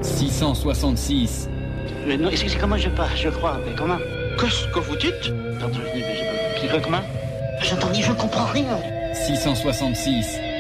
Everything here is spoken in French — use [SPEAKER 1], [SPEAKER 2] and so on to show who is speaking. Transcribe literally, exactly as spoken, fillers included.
[SPEAKER 1] six cent soixante-six.
[SPEAKER 2] Mais non, c'est comment je pars, je crois, mais comment?
[SPEAKER 3] Qu'est-ce que vous dites?
[SPEAKER 2] Pardon, je, je, je, comment? J'entends, je comprends rien.
[SPEAKER 1] six cent soixante-six.